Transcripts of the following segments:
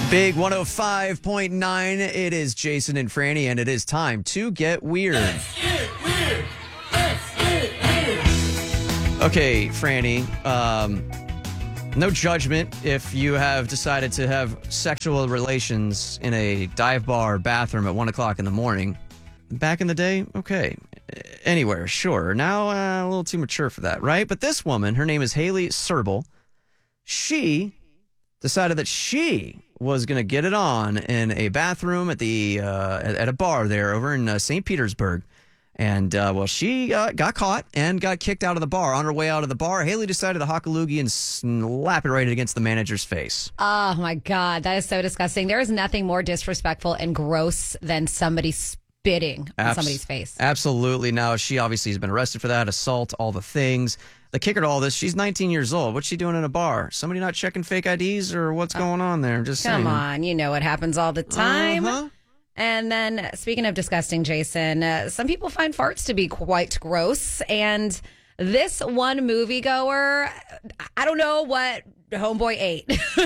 Big 105.9. It is Jason and Franny, and it is time to get weird. Let's get weird. Let's get weird. Okay, Franny, no judgment if you have decided to have sexual relations in a dive bar bathroom at 1 o'clock in the morning. Back in the day, okay. Anywhere, sure. Now, a little too mature for that, right? But this woman, her name is Haley Serbel. She decided that she was going to get it on in a bathroom at a bar there over in St. Petersburg. And, she got caught and got kicked out of the bar. On her way out of the bar, Haley decided to hock a loogie and slap it right against the manager's face. Oh, my God. That is so disgusting. There is nothing more disrespectful and gross than somebody spitting on somebody's face. Absolutely. Now, she obviously has been arrested for that, assault, all the things. The kicker to all this, she's 19 years old. What's she doing in a bar? Somebody not checking fake IDs or what's going on there? Just Come saying. on. You know what happens all the time. Uh-huh. And then, speaking of disgusting, Jason, some people find farts to be quite gross. And this one moviegoer, I don't know what homeboy ate,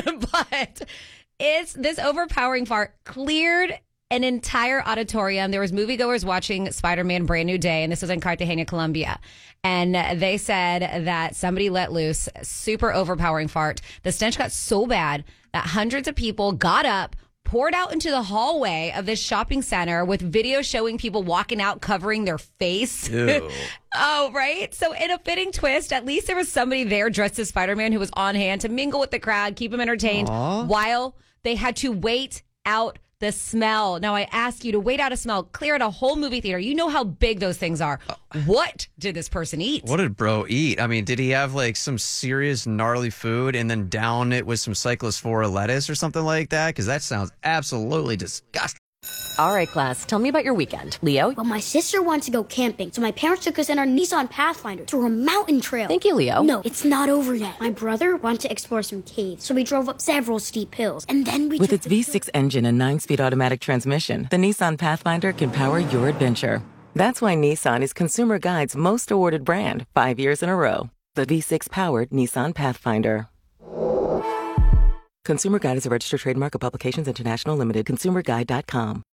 but this overpowering fart cleared an entire auditorium. There was moviegoers watching Spider-Man Brand New Day, and this was in Cartagena, Colombia. And they said that somebody let loose a super overpowering fart. The stench got so bad that hundreds of people got up, poured out into the hallway of this shopping center with video showing people walking out covering their face. Ew. Oh, right? So in a fitting twist, at least there was somebody there dressed as Spider-Man who was on hand to mingle with the crowd, keep them entertained while they had to wait out the smell. Now, I ask you to wait out a smell, clear out a whole movie theater. You know how big those things are. What did this person eat? What did bro eat? I mean, did he have like some serious gnarly food and then down it with some Cyclospora lettuce or something like that? Because that sounds absolutely disgusting. All right, class, tell me about your weekend. Leo? Well, my sister wanted to go camping, so my parents took us in our Nissan Pathfinder to a mountain trail. Thank you, Leo. No, it's not over yet. My brother wanted to explore some caves, so we drove up several steep hills, and then we With its V6 engine and 9-speed automatic transmission, the Nissan Pathfinder can power your adventure. That's why Nissan is Consumer Guide's most awarded brand 5 years in a row. The V6-powered Nissan Pathfinder. Consumer Guide is a registered trademark of Publications International Limited. ConsumerGuide.com.